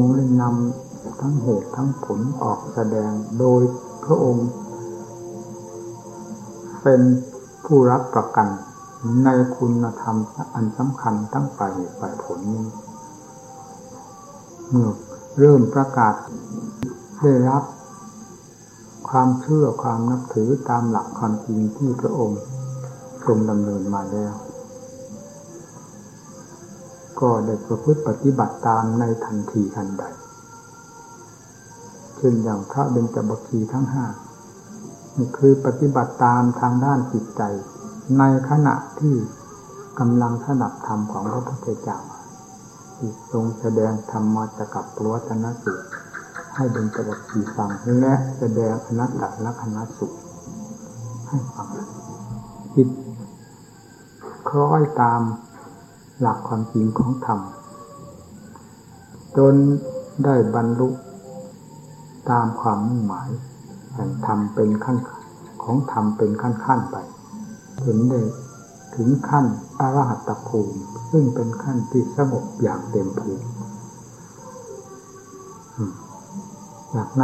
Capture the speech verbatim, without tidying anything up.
ได้นำทั้งเหตุทั้งผลออกแสดงโดยพระองค์เป็นผู้รับประกันในคุณธรรมอันสำคัญทั้งฝ่ายเหตุฝ่ายผลนี้เมื่อเริ่มประกาศได้รับความเชื่อความนับถือตามหลักความจริงที่พระองค์ทรงดำเนินมาแล้วก็ได้ประพฤติปฏิบัติตามในทันทีทันใดเช่นอย่างพระเบญจวัคคีย์ทั้งห้านี่คือปฏิบัติตามทางด้านจิตใจในขณะที่กำลังถนัดธรรมของพระพุทธเจ้าที่ทรงแสดงธรรมจักรปวัตนสูตรให้เบญจวัคคีย์ฟังและแสดงอนัตตลักขณสูตรให้ฟังจิตคล้อยตามหลักความจริงของธรรมจนได้บรรลุตามความมุ่งหมายแห่งธรรมเป็นขั้นของธรรมเป็นขั้นขั้นไปจนได้ถึงขั้นอรหัตตภูมิซึ่งเป็นขั้นที่สงบอย่างเต็มภูมิจากนั้น